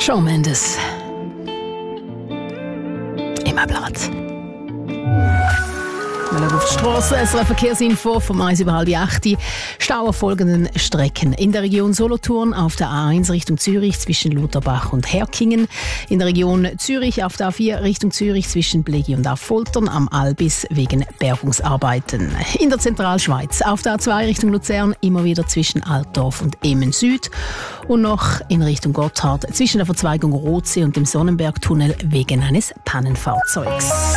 Shawn Mendes. Immer Blatt. Wir schauen auf die Strasse. Es ist eine Verkehrsinfo vom 1 über 7:30. Stau auf folgenden Strecken. In der Region Solothurn auf der A1 Richtung Zürich zwischen Lutherbach und Herkingen. In der Region Zürich auf der A4 Richtung Zürich zwischen Blegi und Affoltern am Albis wegen Bergungsarbeiten. In der Zentralschweiz auf der A2 Richtung Luzern immer wieder zwischen Altdorf und Emen Süd. Und noch in Richtung Gotthard zwischen der Verzweigung Rotsee und dem Sonnenbergtunnel wegen eines Pannenfahrzeugs.